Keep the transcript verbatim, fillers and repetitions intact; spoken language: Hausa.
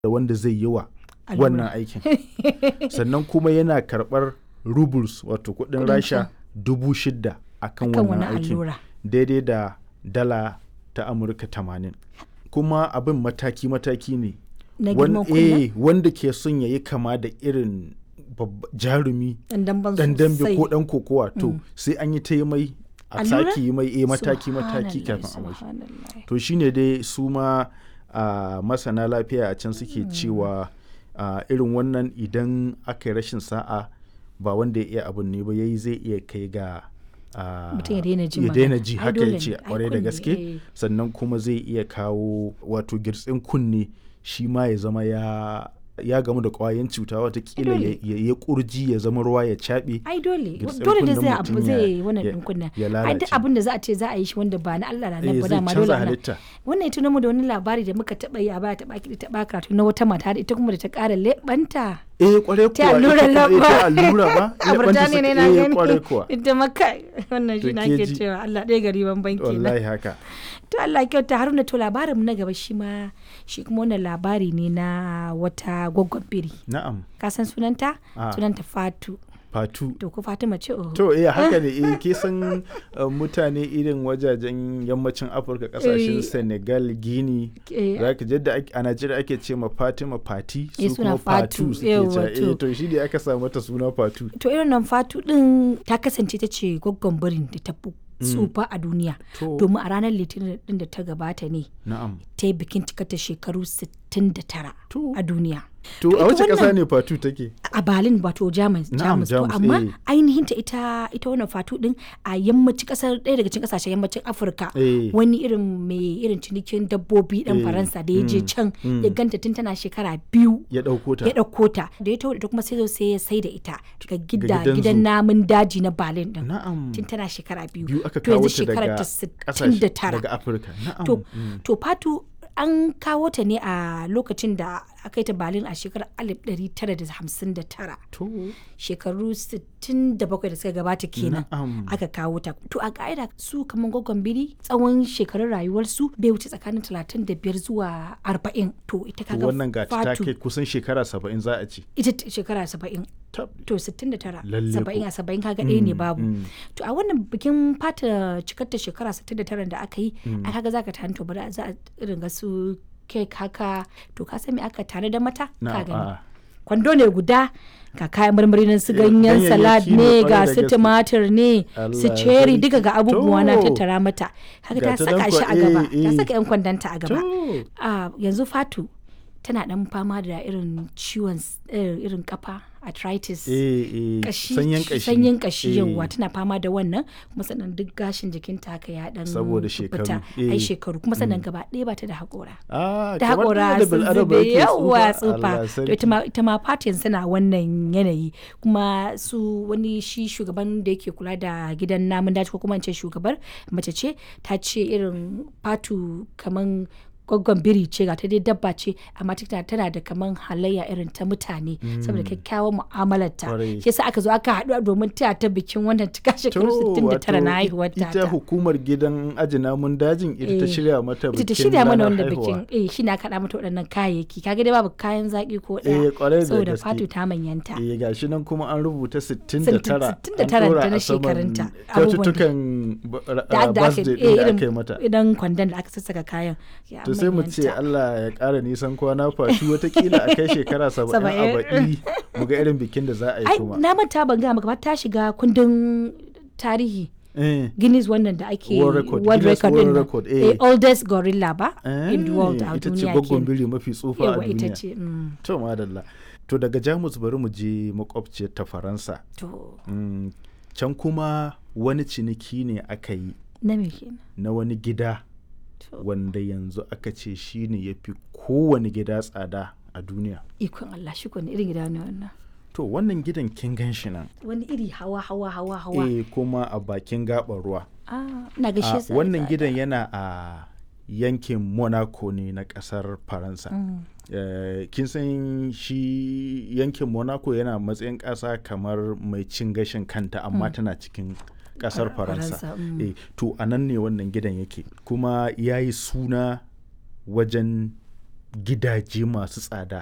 da wanda zai yi wa wannan aikin. Sannan kuma yana karɓar rubles wato kuɗin Rasha dubu shida a kan wannan aikin, daidai da dala ta Amurka tamanin. Kuma abin mataki-mataki ne. Eh, wanda ke son ya yi kama da irin jarumi ɗan dambe ko ɗan kokowa to mm. sai an yi ta yi mai a sake yi mai eh, mataki-mataki kafin a mashi. To shine dai su ma uh, masana lafiya a can suke mm. cewa uh, irin wannan idan aka yi rashin sa'a ba wanda ya iya abin ne ba yayi zai iya kai ga Uh, ya daina ji haka ya ce kwarai da gaske eh. Sannan kuma zai iya kawo wato girtsin kunne shi ma ya zama ya ya gamu da kwayan cuta watakila ya, ya, ya kurji ya zama ruwa ya caɓe. Ai dole dole da zai abu zai wannan din kunna. Ai duk abin da za a ce za a yi shi wanda ba na Allah na nan ba da ma dole na. Wannan ya tuno mu da wani labari da muka taba yi a baya taba ki taba karatu na wata mata da ita kuma da ta ƙara lebanta. Eh kware kuwa ta allura ita ta allura ba a Burtaniya ne na gani kware kuwa ita maka wannan shi nake cewa Allah ɗaya gari ban banki na wallahi haka. To Allah kyauta. Haruna, to labarin mu na gaba shi ma shi kuma wannan labari ne na wata gwaggon biri. Na'am. Ka san sunanta? Ah. Sunanta Fatu. Fatu. To ko Fatima ce oh. To eh haka ne eh ke san uh, mutane irin wajajen yammacin Afirka kasashen Senegal, Guinea, zaka jadda a Najeriya ake ce ma Fatima Fati su kuma Fatu suke cewa eh to shi ne aka samu ta suna Fatu. To irin nan Fatu din ta kasance ta ce gwaggon birin da ta tsufa a duniya domin a ranar litinin din da ta gabata ne ta yi bikin cikata shekaru sittin da tara a duniya. To a wace ƙasa ne Fatu take? A Berlin wato Jamus. Jamus to amma ainihin ta ita ita wannan Fatu din a yammacin ƙasar ɗaya daga cikin ƙasashen yammacin Afirka wani irin mai irin cinikin dabbobi ɗan Faransa da ya je can ya ganta tun tana shekara biyu ya ɗauko ta. Ya ɗauko ta da ya taho da kuma sai zo sai ya sai da ita ga gida gidan namun daji na Berlin din. Tun tana shekara biyu. Biyu aka kawo ta daga sittin da tara. Daga Afirka. Na'am. To to Fatu an kawo ta ne a lokacin da aka yi ta Berlin a shekarar alif ɗari tara da hamsin da tara. Shekaru sittin da bakwai da suka gabata kenan aka kawo ta. To a ka'ida su kamar gwaggon biri tsawon shekarun rayuwarsu bai wuce tsakanin talatin da biyar zuwa arba'in. To ita kaga wannan ga ta kai kusan shekara saba'in za a ce. Ita shekara saba'in. To sittin da tara saba'in a saba'in kaga ɗaya ne babu. To a wannan bikin fata cikar ta shekara sittin da tara da aka yi a kaga za ka tani to bari za a irin ga su kek haka to ka san me aka tare da mata ka gani kwando ne guda ga kayan marmari nan su ganyen salad ne ga su tumatir ne su cherry duka ga abubuwa na tattara mata haka ta saka shi a gaba ta saka yan kwandanta a gaba yanzu Fatu tana dan fama da irin ciwon irin kafa arthritis kashi sanyin kashi yawa tana fama da wannan kuma sannan duk gashin jikinta haka ya dan saboda shekaru ai shekaru kuma sannan gaba ɗaya ba ta da haƙora da haƙora sun zube yawa tsufa to ita ma fatin suna wannan yanayi kuma su wani shi shugaban da yake kula da gidan namun daji ko kuma in ce shugabar mace ce ta ce irin Fatu kaman gwaggon biri ce ga ta dai dabba ce amma tana da kaman halayya irin ta mutane saboda kyakkyawan mu'amalarta shi yasa aka zo aka haɗu domin taya ta bikin wannan cika shekaru sittin da tara na haihuwar ta. Ita hukumar gidan aji namun dajin ita ta shirya mata bikin. Ita ta shirya mana wannan bikin eh shi na kaɗa mata waɗannan kayayyaki kaga dai babu kayan zaki ko ɗaya saboda Fatu ta manyanta. Eh gashi nan kuma an rubuta sittin da tara sittin da tara ta na shekarunta kyaututtukan birthday din da aka yi mata. Idan kwandon da aka sassaka kayan. Sai mu ce Allah ya ƙara nisan kwana Fatu watakila a kai shekara saba'in a baɗi mu ga irin bikin da za a yi kuma. Na manta ban gaya maka ba ta shiga kundin tarihi. Guinness wannan da ake World Record, World Record, World Record eh. oldest gorilla ba in the world a duniya ita ce gwaggon biri mafi tsufa a duniya. To madalla. To daga Jamus bari mu je makwabciyar ta Faransa. To. Mm, can kuma wani ciniki ne aka yi. Na me kenan? Na wani gida. Wanda yanzu aka ce shi ne ya fi kowane gida tsada a duniya. Ikon Allah shi kone irin gida ne wannan. To wannan gidan kin gan shi nan. Wani iri hawa hawa hawa hawa. Eh kuma a bakin gaɓar ruwa. Ah, na gashe sa. Wannan gidan yana a yankin Monaco ne na ƙasar Faransa. Mm. Uh, kin san shi yankin Monaco yana matsayin ƙasa kamar mai cin gashin kanta amma mm. tana cikin kasar Faransa. Mm. Eh, to a nan ne wannan gidan yake kuma ya yi suna wajen gidaje masu tsada